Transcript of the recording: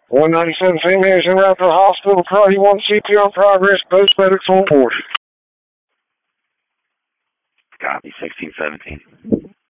197 St. Mary's en route to the hospital. Priority 1 CPR progress. Both medics on board. Copy, 1617.